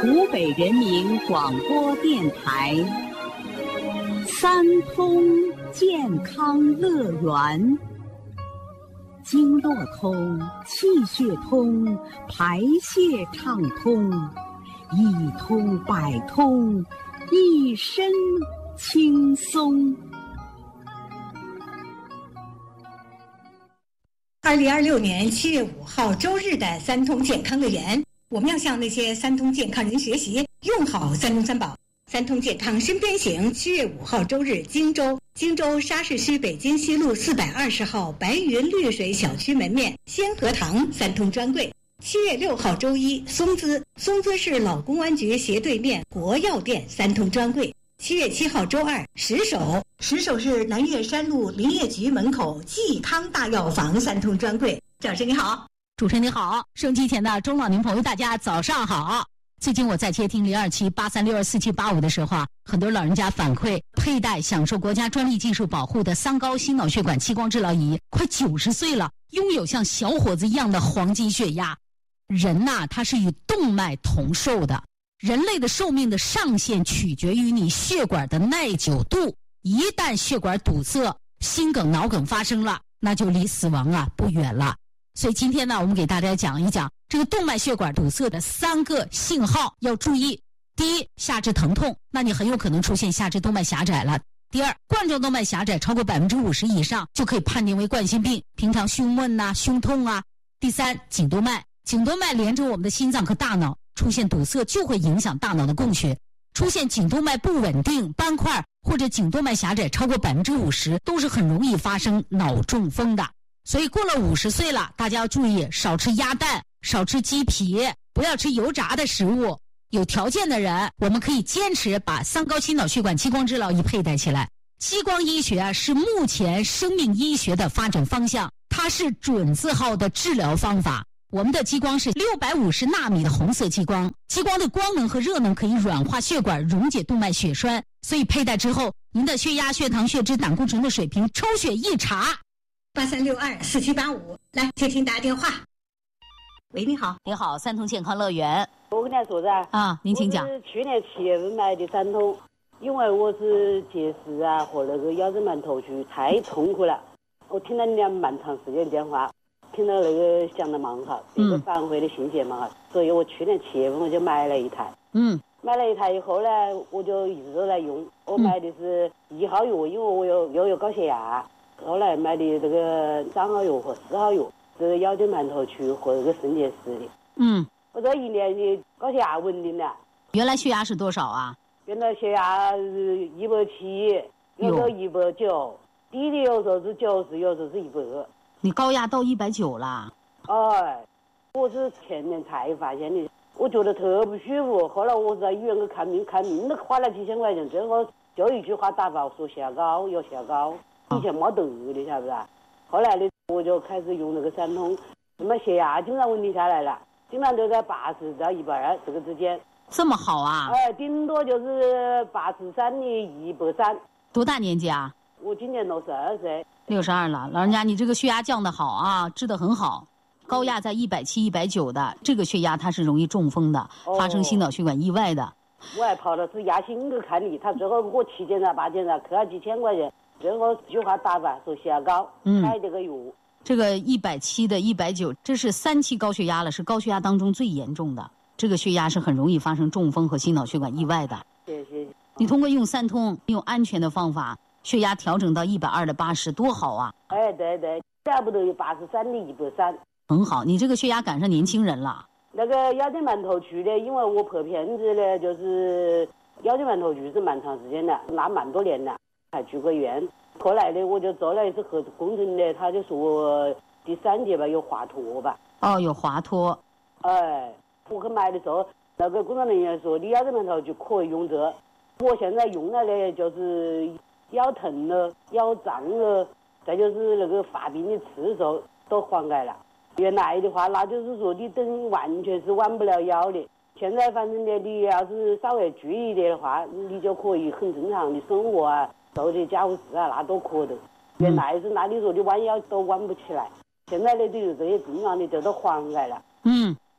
湖北人民广播电台三通健康乐园，经络通，气血通，排泄畅通，一通百通，一身轻松。 2026年7月5号周日的三通健康乐园，我们要向那些三通健康人学习，用好三通三宝。三通健康身边行，7月5号周日，荆州沙市区北京西路420号白云绿水小区门面仙和堂三通专柜。7月6号周一，松滋市老公安局斜对面国药店三通专柜。7月7号周二，石首是南岳山路林业局门口济康大药房三通专柜。赵老师你好。 主持人你好，收音机前的中老年朋友大家早上好。最近我在接听02783624785的时候啊，很多老人家反馈佩戴享受国家专利技术保护的三高心脑血管激光治疗仪，快90岁了，拥有像小伙子一样的黄金血压。人呐，他是与动脉同寿的，人类的寿命的上限取决于你血管的耐久度，一旦血管堵塞，心梗脑梗发生了，那就离死亡啊不远了。所以今天呢，我们给大家讲一讲这个动脉血管堵塞的3个信号要注意。第一，下肢疼痛，那你很有可能出现下肢动脉狭窄了。第二，冠状动脉狭窄超过50%以上就可以判定为冠心病，平常胸闷啊、胸痛啊。第三，颈动脉连着我们的心脏和大脑，出现堵塞就会影响大脑的供血。出现颈动脉不稳定、斑块或者颈动脉狭窄超过50%，都是很容易发生脑中风的。所以过了50岁了，大家要注意少吃鸭蛋，少吃鸡皮，不要吃油炸的食物。有条件的人，我们可以坚持把三高心脑血管激光治疗仪佩戴起来。激光医学啊，是目前生命医学的发展方向，它是准字号的治疗方法。我们的激光是650纳米的红色激光，激光的光能和热能可以软化血管，溶解动脉血栓，所以佩戴之后，您的血压、血糖、血脂、胆固醇的水平抽血一查。 83624785，来接听打电话。喂，你好。 你好，三通健康乐园。 我跟你说噻， 您请讲。 我是去年7月份买的三通，因为我是结石啊和那个腰椎盘突出太痛苦了，我听了你俩蛮长时间电话，听到那个讲的蛮好，这个反馈的信息也蛮好，所以我去年7月份我就买了一台。买了一台以后呢，我就一直都在用。我买的是1号药，因为我有高血压。后来买的这个3号药和4号药，这个腰椎盘突出和这个肾结石的。我这1年的高血压稳定了。 原来血压是多少啊？ 原来血压是170，有时候190，低的有时候是90，有时候是100。 你高压到190了？ 我是前年才发现的，我觉得特不舒服。后来我在医院去看病都花了几千块钱，最后就一句话打发说下高有下高。以前没得的，晓不啦？后来呢，我就开始用那个三通，那么血压经常稳定下来了，经常都在80到120这个之间。 这么好啊？ 顶多就是83的130。 多大年纪啊？ 我今年62岁。 62了，老人家，你这个血压降得好啊，治得很好。高压在170、190的，这个血压它是容易中风的，发生心脑血管意外的。 我还跑的是亚心去看你，他最后给我7检查8检查，扣了几千块钱。最后句话打发说血压高，开这个药。 这个170的190，这是3期高血压了，是高血压当中最严重的。这个血压是很容易发生中风和心脑血管意外的。 谢谢。 你通过用三通，用安全的方法，血压调整到120的80，多好啊！ 对，差不多有83的130。 很好，你这个血压赶上年轻人了。 那个腰椎盘突出的，因为我拍片子呢，就是腰椎盘突出是蛮长时间的，那蛮多年了。还住过院，后来呢，我就做了一次核磁共振的，他就说我第3节吧有滑脱吧。 有滑脱。 我去买的时候，那个工作人员说你腰椎盘突出可以用这。我现在用了呢，就是腰疼了、腰胀了，再就是那个发病的次数都缓解了。原来的话，那就是说你等完全是弯不了腰的。现在反正呢，你要是稍微注意一点的话，你就可以很正常的生活啊。做的家务事啊，那都可的。原来是那你说的弯腰都弯不起来，现在呢都有这些症状的就都缓解了。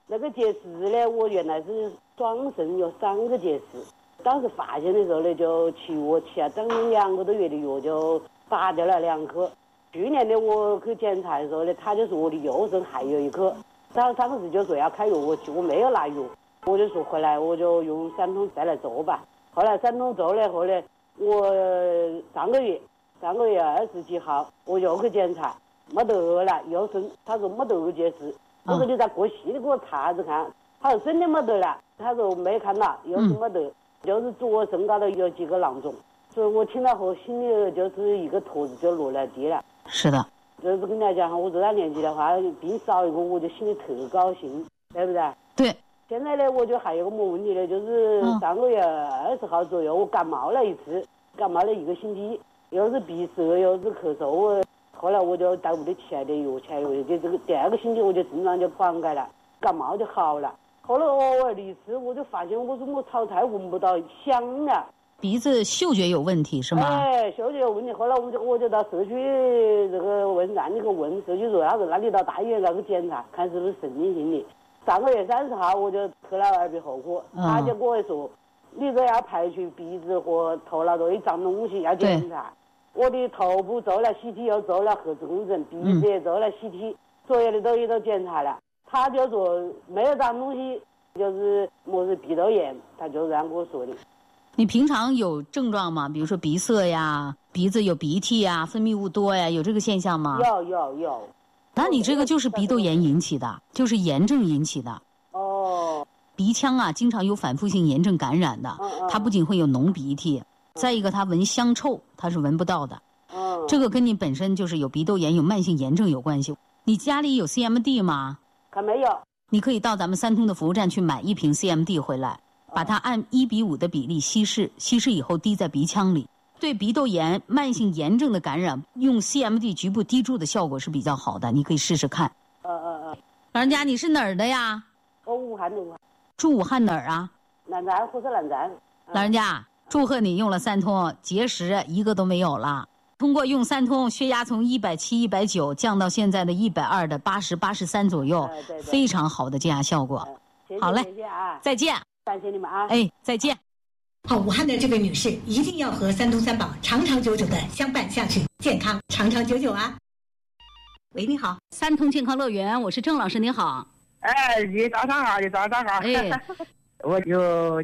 那个结石呢，我原来是双肾有3个结石，当时发现的时候呢，就吃我吃啊，整2个多月的药就拔掉了2颗。去年呢，我去检查的时候呢，他就说我的右肾还有1颗，他当时就说要开药我去，我没有拿药，我就说回来我就用3通再来做吧。后来3通做了后呢，我上个月20几号我又去检查，没得了右肾，他说没得结石。我说你再过细的给我查着看，他说真的没得了，他说没看到，又是没得，就是左肾高头有几个囊肿，所以我听了后心里就是一个坨子就落来地了。 是的， 就是跟你来讲哈，我这大年纪的话，病少一个我就心里特高兴，对不对？ 对。 现在呢，我就还有个么问题呢，就是上个月20号左右，我感冒了一次，感冒了1个星期，又是鼻塞又是咳嗽。后来我就在屋里吃了点药，就这个第2个星期我就症状就缓开了，感冒就好了。后来偶尔的一次，我就发现我说我炒菜闻不到香了， 鼻子嗅觉有问题是吗？ 哎，嗅觉有问题。后来我就到社区这个问站里去问社区说，他说那你到大医院那个检查，看是不是神经性的。上个月30号我就测了耳鼻喉科，他就跟我说，你这要排除鼻子和头脑中的脏东西要检查。我的头部做了 CT， 又做了核磁共振，鼻子也做了 CT， 所有的东西都检查了。他就说没有脏东西，就是么是鼻窦炎，他就这样跟我说的。 你平常有症状吗？比如说鼻塞呀，鼻子有鼻涕呀，分泌物多呀，有这个现象吗？ 有。 那你这个就是鼻窦炎引起的，就是炎症引起的。 哦。 鼻腔啊，经常有反复性炎症感染的，它不仅会有浓鼻涕。再一个，它闻香臭，它是闻不到的。这个跟你本身就是有鼻窦炎、有慢性炎症有关系。你家里有 CMD 吗？ 还没有。 你可以到咱们3通的服务站去买1瓶 CMD 回来，把它按1:5的比例稀释，稀释以后滴在鼻腔里。对鼻窦炎、慢性炎症的感染，用 CMD 局部滴注的效果是比较好的，你可以试试看。老人家，你是哪儿的呀？ 我武汉的。 住武汉哪儿啊？ 南站，火车南站。 老人家，祝贺你用了3通，结石1个都没有了。通过用3通，血压从170、190降到现在的120的80、83左右，对，非常好的降压效果。好嘞， 谢谢啊， 再见。 感谢你们啊。 哎，再见。 好，武汉的这位女士一定要和3通3宝长长久久的相伴下去，健康长长久久啊。喂，你好 ，3通健康乐园，我是郑老师，你好。 哎，你早上好，你早上好。 哎， 我有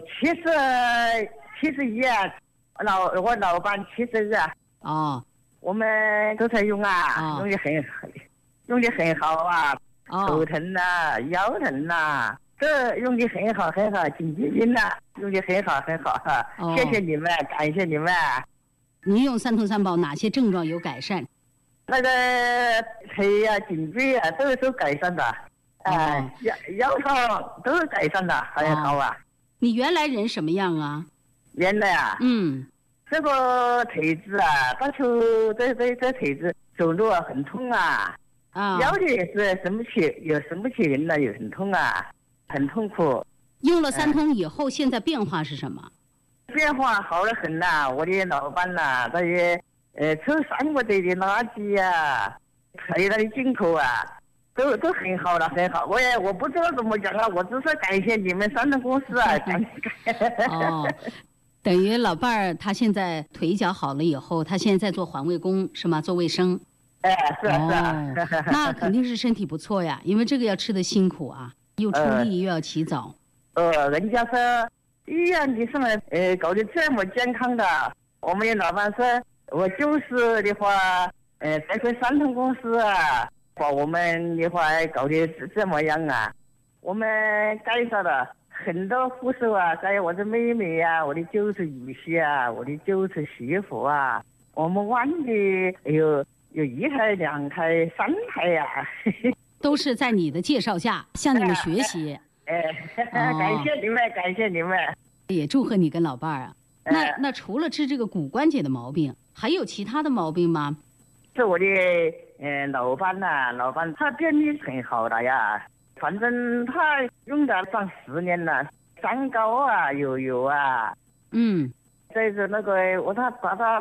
71啊，我老伴72啊。 哦， 我们都在用啊，用的很好啊，头疼呐，腰疼呐，这用的很好，颈椎病呐，用的很好哈。谢谢你们，感谢你们。 您用3通3宝哪些症状有改善？ 那个腿啊、颈椎啊都改善的，腰上都改善的，很好啊。 你原来人什么样啊？ 原来啊，这个腿子啊，打球这腿子走路啊很痛啊，腰的也是伸不起人了，也很痛啊，很痛苦。 用了3通以后，现在变化是什么？ 变化好了很呐，我的老伴呐，他也抽3个队的垃圾啊，还有他的进口啊，都很好了，很好。我不知道怎么讲啊，我只是感谢你们3通公司啊， 哦。等于老伴儿他现在腿脚好了以后，他现在在做环卫工是吗？做卫生。 哎，是那肯定是身体不错呀，因为这个要吃得辛苦啊，又出力又要起早。 人家说，你什么搞得这么健康的？我们的老板说，我就是的话，这个3通公司啊，把我们的话搞得这么样啊，我们介绍了很多护士啊，还有我的妹妹啊，我的就是女婿啊，我的就是媳妇啊，我们湾的有1台、2台、3台呀， 都是在你的介绍下向你们学习。 感谢你们， 也祝贺你跟老伴儿啊。那除了治这个骨关节的毛病，还有其他的毛病吗？ 是我的老伴呐，老伴他变得很好了呀。反正他用了上10年了，三高啊，有啊。再是那个他打了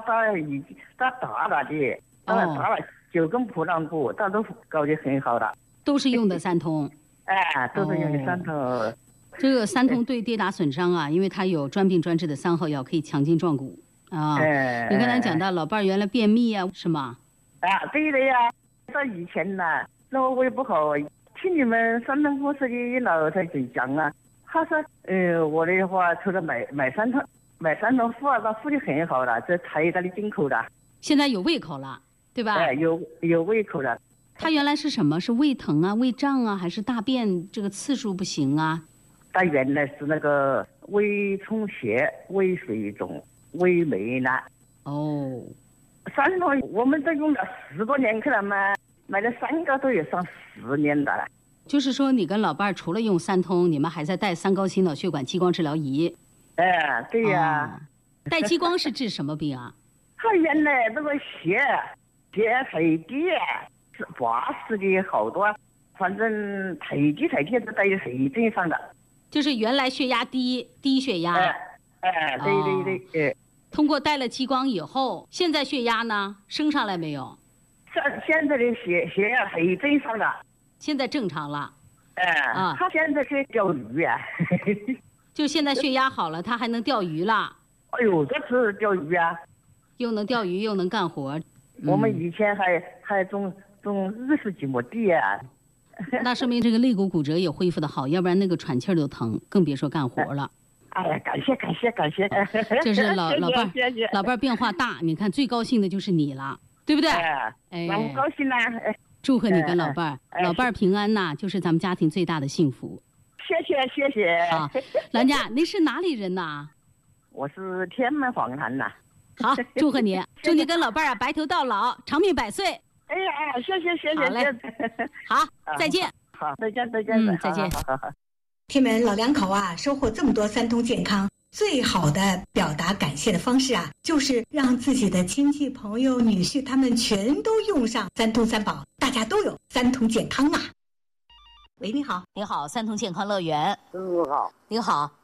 9根普朗布，他都搞得很好了。 都是用的3通。 哎，都是用的三通。 这个三通对跌打损伤啊，因为它有专病专治的3号药，可以强筋壮骨啊。你刚才讲到老伴儿原来便秘啊，是吗？ 啊，对的呀。到以前呢，那我胃不好，听你们山东公司的老太太讲啊，他说，我的话除了买三通敷啊，他敷的很好了，这台大的进口的。现在有胃口了，对吧？ 哎，有胃口了。 他原来是什么？是胃疼啊、胃胀啊，还是大便这个次数不行啊？ 他原来是那个胃充血、胃水肿、胃糜烂。 哦， 三通我们都用了10多年去了嘛，买了3个都有上10年的了。 就是说，你跟老伴儿除了用三通，你们还在带3高心脑血管激光治疗仪。 哎，对呀。 带激光是治什么病啊？ 他原来那个血太低，是80的好多，反正太低都在血症上的。 就是原来血压低血压。 对。 通过带了激光以后，现在血压呢升上来没有？ 现在的血压很正常了。 现在正常了。 他现在可以钓鱼啊。 就现在血压好了，他还能钓鱼了。 哎呦，这是钓鱼啊！ 又能钓鱼又能干活。 我们以前还种20几亩地啊。 那说明这个肋骨骨折也恢复的好，要不然那个喘气儿都疼，更别说干活了。 哎呀，感谢。 就是老伴儿变化大，你看最高兴的就是你了，对不对？ 蛮高兴啦。 祝贺你跟老伴儿，老伴儿平安呐，就是咱们家庭最大的幸福。 谢谢。 好，兰家，您是哪里人呐？ 我是天门黄坛呐。 好，祝贺你，祝你跟老伴儿白头到老，长命百岁。 哎呀，谢。 好嘞，好，再见。 好，再见。 再见。 天门老两口啊，收获这么多三通健康，最好的表达感谢的方式啊，就是让自己的亲戚朋友、女婿他们全都用上三通三宝，大家都有三通健康啊。喂，你好。 你好，三通健康乐园。 师傅好。 你好。